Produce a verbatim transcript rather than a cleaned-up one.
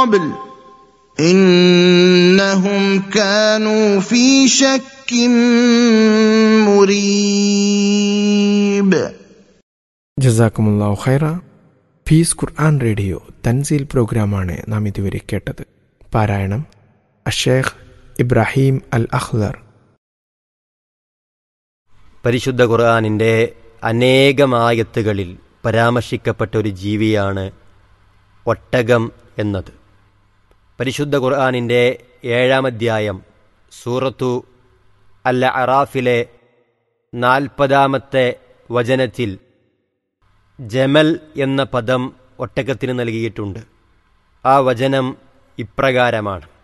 قبل إنهم كانوا في شك مريب. ജസാക്കുമുല്ലാഹു ഖൈറ. പീസ് ഖുർആൻ റേഡിയോ തൻസീൽ പ്രോഗ്രാമാണ് നാം ഇതുവരെ കേട്ടത്. പാരായണം അഷേഖ് ഇബ്രാഹിം അൽ അഖ്ദർ. പരിശുദ്ധ ഖുർആനിൻ്റെ അനേകമായത്തുകളിൽ പരാമർശിക്കപ്പെട്ട ഒരു ജീവിയാണ് ഒട്ടകം എന്നത്. പരിശുദ്ധ ഖുർആനിൻ്റെ ഏഴാം അധ്യായം സൂറത്തു അൽ അറാഫിലെ നാൽപ്പതാമത്തെ വചനത്തിൽ ജമൽ എന്ന പദം ഒട്ടകത്തിന് നൽകിയിട്ടുണ്ട്. ആ വചനം ഇപ്രകാരമാണ്: